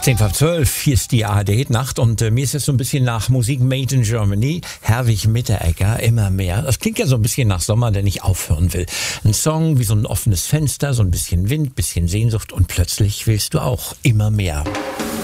10:12, hier ist die ARD-Nacht und mir ist jetzt so ein bisschen nach Musik Made in Germany. Herwig Mitteregger, immer mehr. Das klingt ja so ein bisschen nach Sommer, der nicht aufhören will. Ein Song wie so ein offenes Fenster, so ein bisschen Wind, bisschen Sehnsucht und plötzlich willst du auch immer mehr.